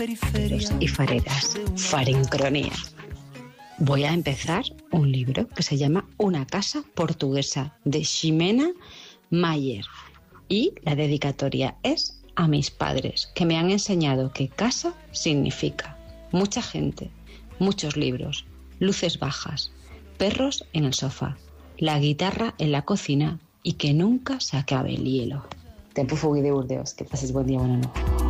y fareras, Farincronía. Voy a empezar un libro que se llama Una casa portuguesa, de Ximena Mayer. Y la dedicatoria es a mis padres, que me han enseñado que casa significa mucha gente, muchos libros, luces bajas, perros en el sofá, la guitarra en la cocina y que nunca se acabe el hielo. Tempo Fugui de Burdeos. Que pases buen día, buena noche.